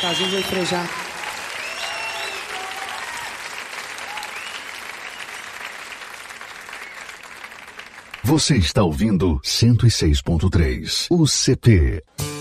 Caso vou frejar. Você está ouvindo 106.3, o CT.